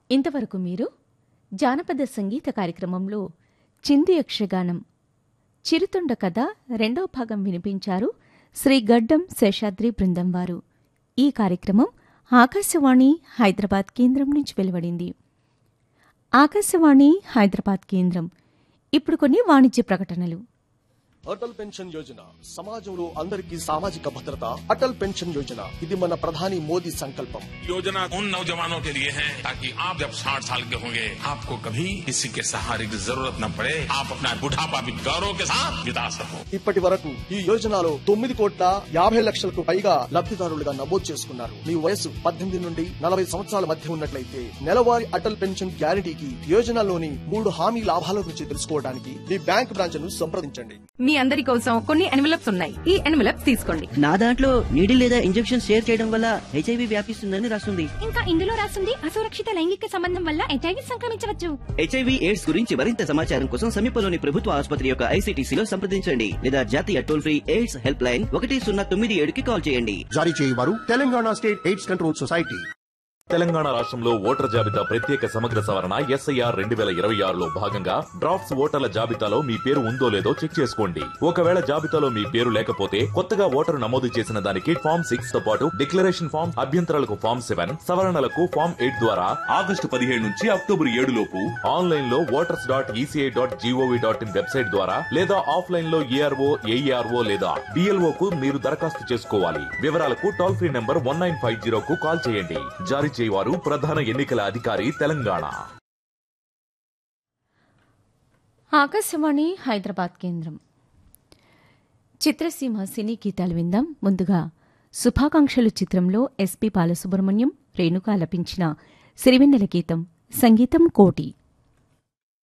ఇంతవరకు మీరు జానపద సంగీత కార్యక్రమంలో చిందు యక్షగానం చిరుతుండ కథ రెండవ భాగం వినిపించారు శ్రీ గడ్డం శేషాద్రి బృందం వారు. ఈ కార్యక్రమం ఆకాశవాణి హైదరాబాద్ కేంద్రం నుంచి వెలువడింది. ఆకాశవాణి హైదరాబాద్ కేంద్రం. ఇప్పుడు కొన్ని వాణిజ్య ప్రకటనలు. అటల్ పెన్షన్ యోజన సమాజంలో అందరికీ సామాజిక భద్రత. అటల్ పెన్షన్ యోజన ఇది మన ప్రధాని మోదీ సంకల్పం. योजना उन नौजवानों के लिए है ताकि आप जब 60 साल के होंगे आपको कभी किसी के सहारे की जरूरत न पड़े, आप अपना बुढ़ापा भी गौरव के साथ बिता सको. ఇప్పటి వరకు ఈ యోజనలో 9,50,00,000కు పైగా లబ్ధిదారులుగా నమోదు చేసుకున్నారు. మీ వయసు 18 నుండి 40 సంవత్సరాల మధ్య ఉన్నట్లయితే నెలవారీ అటల్ పెన్షన్ గ్యారంటీకి యోజనలోని 3 హామీ లాభాల గురించి తెలుసుకోవడానికి మీ బ్యాంక్ బ్రాంచ్ ను సంప్రదించండి. మీ అందరి కోసం కొన్ని ఎన్వలప్స్ ఉన్నాయి. ఈ ఎన్వలప్స్ తీసుకోండి. నా దాంట్లో నీడిల్ లేదా ఇంజెక్షన్ షేర్ చేయడం వల్ల హెచ్ఐవి వ్యాపిస్తుందని రాస్తుంది. ఇంకా ఇందులో రాస్తుంది అసురక్షిత లైంగిక సంబంధం వల్ల హెచ్ఐవి సంక్రమించవచ్చు. హెచ్ఐవి ఎయిడ్స్ గురించి మరింత సమాచారం కోసం సమీపంలోని ప్రభుత్వ ఆసుపత్రి యొక్క ఐసీటీసీలో సంప్రదించండి లేదా జాతీయ toll free AIDS help line 1097కి call చేయండి. జారీ చేయవారు Telangana state AIDS control society. Telangana రాష్ట్రంలో ఓటర్ల జాబితా ప్రత్యేక సమగ్ర సవరణ ఎస్ఐఆర్ 2026లో భాగంగా డ్రాఫ్ట్స్ ఓటర్ల జాబితాలో మీ పేరు ఉందో లేదో చెక్ చేసుకోండి. ఒకవేళ జాబితాలో మీ పేరు లేకపోతే కొత్తగా ఓటరు నమోదు చేసిన దానికి ఫామ్ 6 తో పాటు డిక్లరేషన్ ఫామ్, అభ్యంతరాలకు ఫామ్ 7, సవరణలకు ఫామ్ 8 ద్వారా ఆగస్టు 17 నుంచి అక్టోబర్ 7 లోపు ఆన్లైన్ లో voters.eci.gov.in వెబ్సైట్ ద్వారా లేదా ఆఫ్లైన్ లో ఏఆర్ఓ, ఏఈఆర్ఓ లేదా బిఎల్ఓ కు మీరు దరఖాస్తు చేసుకోవాలి. వివరాలకు టోల్ ఫ్రీ నంబర్ 1950 కు కాల్ చేయండి. జారీ చేయవారు ప్రధాన ఎన్నికల అధికారి తెలంగాణ. ఆకాశవాణి హైదరాబాద్ కేంద్రం. చిత్రసీమ సినీ గీతాలు విందాం. ముందుగా శుభాకాంక్షలు చిత్రంలో ఎస్పి బాలసుబ్రహ్మణ్యం, రేణుక లపించిన సిరివెన్నెల గీతం. సంగీతం కోటి.